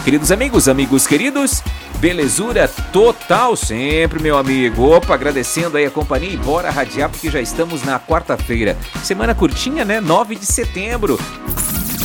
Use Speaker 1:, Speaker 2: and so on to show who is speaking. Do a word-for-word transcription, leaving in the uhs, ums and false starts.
Speaker 1: Queridos amigos, amigos queridos, belezura total sempre, meu amigo. Opa, agradecendo aí a companhia e bora radiar porque já estamos na quarta-feira. Semana curtinha, né? nove de setembro.